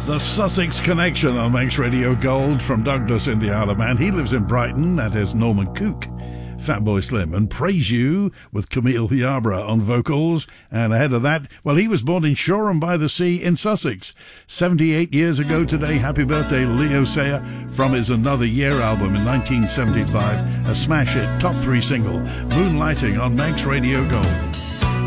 The Sussex Connection on Manx Radio Gold from Douglas in the Isle of Man. He lives in Brighton. That is Norman Cook, Fatboy Slim, and Praise You with Camille Yarborough on vocals. And ahead of that, well, he was born in Shoreham by the Sea in Sussex 78 years ago today. Happy birthday, Leo Sayer, from his Another Year album in 1975. A smash hit, top 3 single, Moonlighting on Manx Radio Gold.